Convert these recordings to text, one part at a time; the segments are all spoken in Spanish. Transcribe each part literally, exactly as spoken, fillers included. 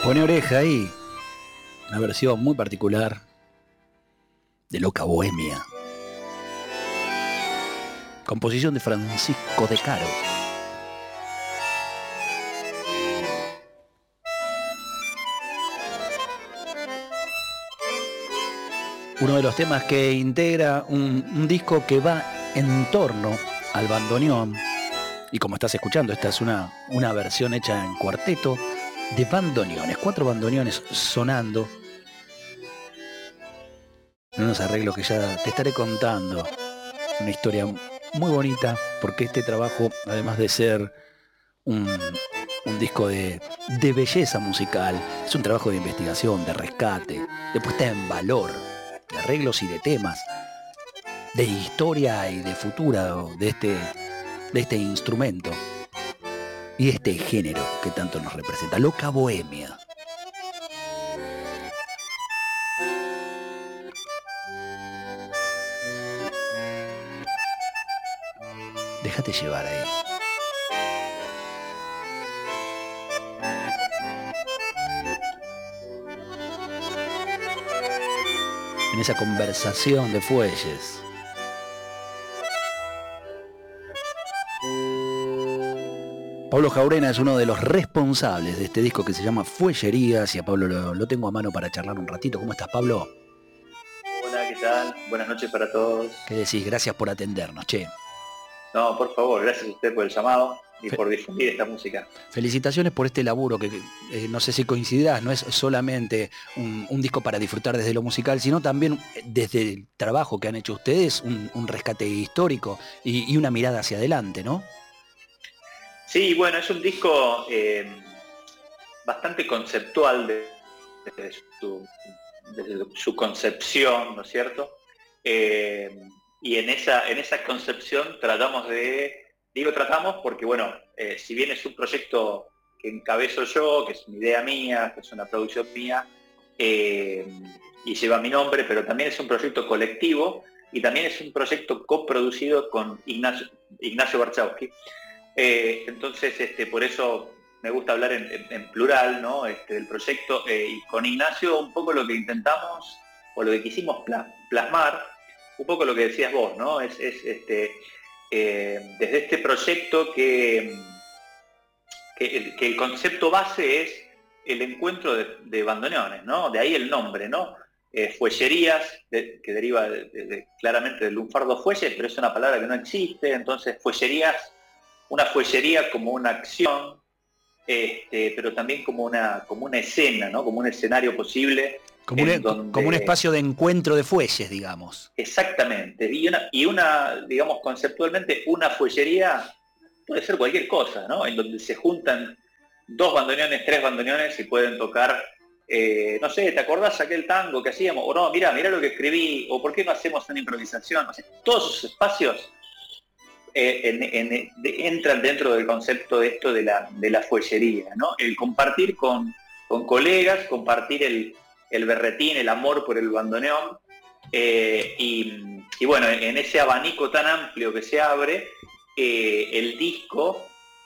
Pone oreja ahí. Una versión muy particular de Loca Bohemia. Composición de Francisco De Caro. Uno de los temas que integra un, un disco que va en torno al bandoneón. Y como estás escuchando, esta es una, una versión hecha en cuarteto de bandoneones. Cuatro bandoneones sonando. En unos arreglos que ya te estaré contando. Una historia muy bonita, porque este trabajo, además de ser un, un disco de, de belleza musical, es un trabajo de investigación, de rescate, de puesta en valor, de arreglos y de temas, de historia y de futuro de este, de este instrumento y este género que tanto nos representa, Loca Bohemia. Déjate llevar ahí. En esa conversación de fuelles. Pablo Jaurena es uno de los responsables de este disco que se llama Fuellerías, y a Pablo lo, lo tengo a mano para charlar un ratito. ¿Cómo estás, Pablo? Hola, ¿qué tal? Buenas noches para todos. ¿Qué decís? Gracias por atendernos, che. No, por favor, gracias a usted por el llamado y Fe- por difundir esta música. Felicitaciones por este laburo que eh, no sé si coincidirás, no es solamente un, un disco para disfrutar desde lo musical, sino también desde el trabajo que han hecho ustedes, un, un rescate histórico y, y una mirada hacia adelante, ¿no? Sí, bueno, es un disco eh, bastante conceptual de, desde, su, desde su concepción, ¿no es cierto? Eh, y en esa, en esa concepción tratamos de, digo tratamos porque, bueno, eh, si bien es un proyecto que encabezo yo, que es una idea mía, que es una producción mía, eh, y lleva mi nombre, pero también es un proyecto colectivo y también es un proyecto coproducido con Ignacio, Ignacio Barchowski. Eh, entonces, este, por eso me gusta hablar en, en, en plural, ¿no? Este, del proyecto. Eh, y con Ignacio un poco lo que intentamos, o lo que quisimos pla- plasmar, un poco lo que decías vos, ¿no? Es, es este, eh, desde este proyecto que, que, el, que el concepto base es el encuentro de, de bandoneones, ¿no? De ahí el nombre, ¿no? Eh, fuellerías, de, que deriva de, de, de, claramente del lunfardo fuelle, pero es una palabra que no existe, entonces fuellerías, una fuellería como una acción, este, pero también como una, como una escena, ¿no? Como un escenario posible. Como un, donde... como un espacio de encuentro de fuelles, digamos. Exactamente. Y una, y una, digamos, conceptualmente, una fuellería puede ser cualquier cosa, ¿no? En donde se juntan dos bandoneones, tres bandoneones y pueden tocar, eh, no sé, ¿te acordás aquel tango que hacíamos? O no, mira, mira lo que escribí, o ¿por qué no hacemos una improvisación? O sea, todos esos espacios eh, en, en, de, entran dentro del concepto de esto de la, de la fuellería, ¿no? El compartir con, con colegas, compartir el, el berretín, el amor por el bandoneón, eh, y, y bueno, en ese abanico tan amplio que se abre, eh, el disco,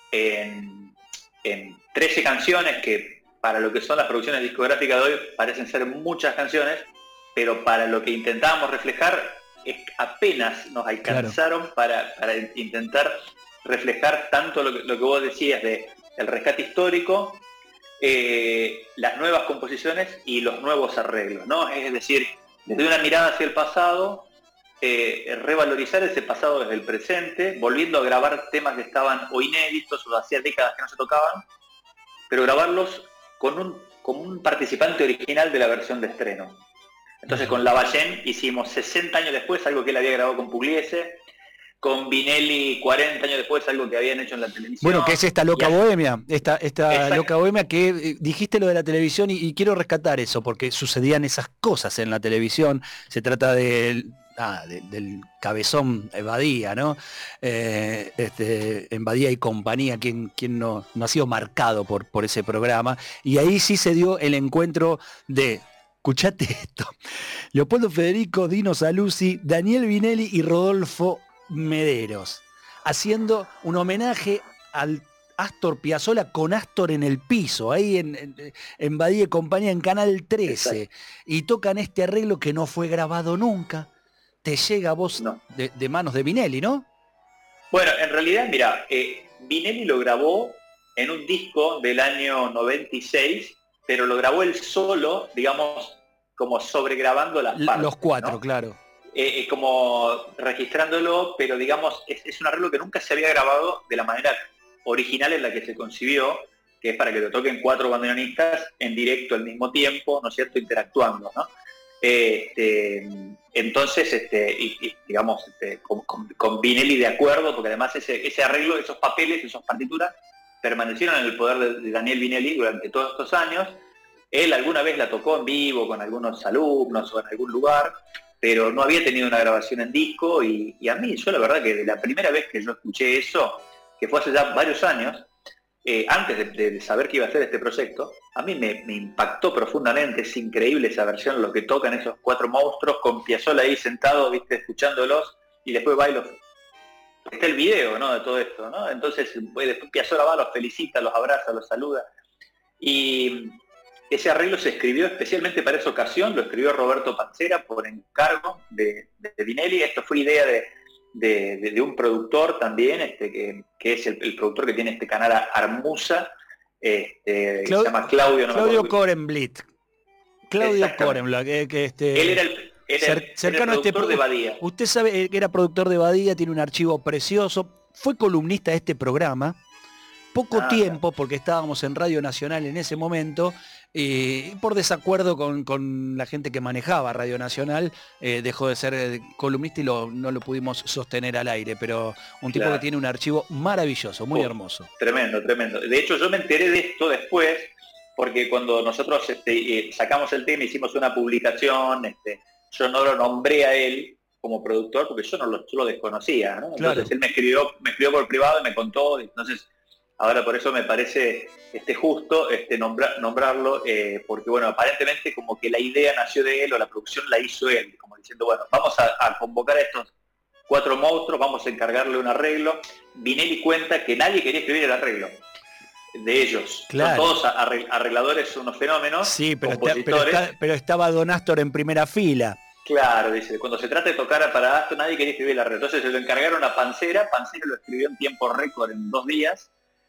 en, en trece canciones, que para lo que son las producciones discográficas de hoy parecen ser muchas canciones, pero para lo que intentábamos reflejar, es, apenas nos alcanzaron, claro, para, para intentar reflejar tanto lo que, lo que vos decías de el rescate histórico, eh, las nuevas composiciones y los nuevos arreglos, ¿no? Es decir, desde una mirada hacia el pasado, eh, revalorizar ese pasado desde el presente, volviendo a grabar temas que estaban o inéditos o hacía décadas que no se tocaban, pero grabarlos con un, con un participante original de la versión de estreno. Entonces con Lavallén hicimos sesenta años después algo que él había grabado con Pugliese, con Vinelli cuarenta años después algo que habían hecho en la televisión. Bueno, que es esta Loca Bohemia, esta, esta Loca Bohemia que eh, dijiste lo de la televisión y, y quiero rescatar eso, porque sucedían esas cosas en la televisión. Se trata de, ah, de, del cabezón Badía, ¿no? Eh, este, en Badía y compañía, quien, quien no, no ha sido marcado por, por ese programa. Y ahí sí se dio el encuentro de... Escuchate esto. Leopoldo Federico, Dino Saluzzi, Daniel Vinelli y Rodolfo Mederos, haciendo un homenaje al Astor Piazzolla con Astor en el piso, ahí en, en, en Badía y Compañía, en Canal trece. Exacto. Y tocan este arreglo que no fue grabado nunca. Te llega a vos no. de, de manos de Vinelli, ¿no? Bueno, en realidad, mira, eh, Vinelli lo grabó en un disco del año noventa y seis, pero lo grabó él solo, digamos, como sobregrabando las partes. Los cuatro, ¿no? Claro. Eh, como registrándolo, pero digamos, es, es un arreglo que nunca se había grabado de la manera original en la que se concibió, que es para que lo toquen cuatro bandoneonistas en directo al mismo tiempo, ¿no es cierto?, interactuando, ¿no? Este, entonces, este, y, y, digamos, este, con, con, con Vinelli de acuerdo, porque además ese, ese arreglo, esos papeles, esas partituras, permanecieron en el poder de, de Daniel Vinelli durante todos estos años. Él alguna vez la tocó en vivo con algunos alumnos o en algún lugar, pero no había tenido una grabación en disco, y, y a mí, yo la verdad que de la primera vez que yo escuché eso, que fue hace ya varios años, eh, antes de, de saber que iba a hacer este proyecto, a mí me, me impactó profundamente. Es increíble esa versión, lo que tocan esos cuatro monstruos, con Piazzolla ahí sentado, viste, escuchándolos, y después va y los... Está el video, ¿no?, de todo esto, ¿no? Entonces, pues, después Piazzolla va, los felicita, los abraza, los saluda, y ese arreglo se escribió especialmente para esa ocasión, lo escribió Roberto Pancera por encargo de, de Vinelli. Esto fue idea de, de, de, de un productor también, este, que, que es el, el productor que tiene este canal Armusa, este, Clau- que se llama Claudio. No Claudio Korenblit. Claudio Korenblit, que, que este... Él era el, era cer- el, cercano era el productor a este, de Badía. Usted sabe que era productor de Badía, tiene un archivo precioso, fue columnista de este programa. Poco ah, tiempo, porque estábamos en Radio Nacional en ese momento, y eh, por desacuerdo con, con la gente que manejaba Radio Nacional, eh, dejó de ser columnista y lo, no lo pudimos sostener al aire, pero un tipo claro. que tiene un archivo maravilloso, muy oh, hermoso. Tremendo, tremendo. De hecho, yo me enteré de esto después, porque cuando nosotros este, eh, sacamos el tema, hicimos una publicación, este, yo no lo nombré a él como productor, porque yo no lo, yo lo desconocía, ¿no? Entonces claro. él me escribió, me escribió por privado y me contó, entonces... Ahora por eso me parece este, justo este, nombra, nombrarlo, eh, porque bueno, aparentemente como que la idea nació de él o la producción la hizo él, como diciendo, bueno, vamos a, a convocar a estos cuatro monstruos, vamos a encargarle un arreglo. Vinelli cuenta que nadie quería escribir el arreglo de ellos. Claro. Son todos arregladores, unos fenómenos, sí, pero, está, pero, está, pero estaba Don Astor en primera fila. Claro, dice, cuando se trata de tocar para Astor nadie quería escribir el arreglo. Entonces se lo encargaron a Pancera, Pancera lo escribió en tiempo récord en dos días.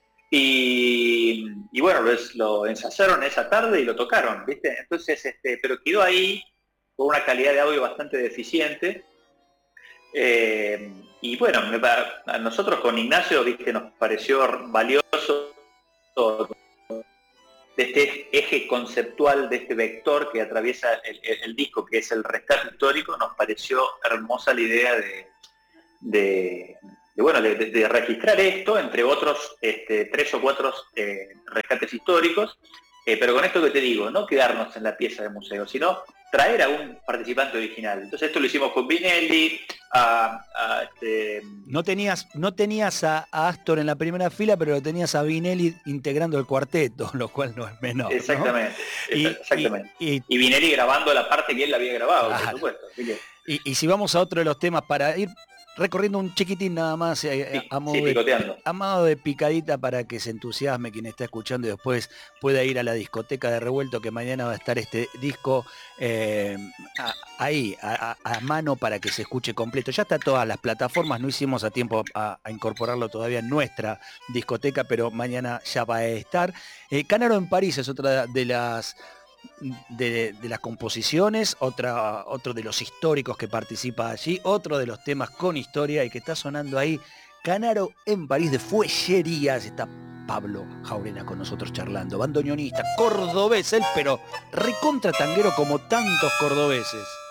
Y, y bueno, lo, lo ensayaron esa tarde y lo tocaron, ¿viste? Entonces, este, pero quedó ahí con una calidad de audio bastante deficiente. Eh, y bueno, me, a nosotros con Ignacio, ¿viste?, nos pareció valioso todo, de este eje conceptual, de este vector que atraviesa el, el, el disco, que es el rescate histórico. Nos pareció hermosa la idea de... de De, bueno, de, de registrar esto, entre otros este, tres o cuatro eh, rescates históricos, eh, pero con esto que te digo, no quedarnos en la pieza de museo, sino traer a un participante original. Entonces esto lo hicimos con Vinelli, a, a este... No tenías, no tenías a, a Astor en la primera fila, pero lo tenías a Vinelli integrando el cuarteto, lo cual no es menor, ¿no? Exactamente, y, exactamente. Y, y, y Vinelli grabando la parte que él había grabado, claro. Por supuesto. Así que... y, y si vamos a otro de los temas, para ir recorriendo un chiquitín nada más, eh, sí, a, modo sí, de, a modo de picadita para que se entusiasme quien está escuchando y después pueda ir a la discoteca de Revuelto, que mañana va a estar este disco eh, a, ahí, a, a mano para que se escuche completo. Ya está todas las plataformas, no hicimos a tiempo a, a incorporarlo todavía en nuestra discoteca, pero mañana ya va a estar. Eh, Canaro en París es otra de las... De, de las composiciones, otra, otro de los históricos que participa allí, otro de los temas con historia y que está sonando ahí, Canaro en París de Fuellerías. Está Pablo Jaurena con nosotros charlando, bandoneonista, cordobés él, pero recontra tanguero como tantos cordobeses.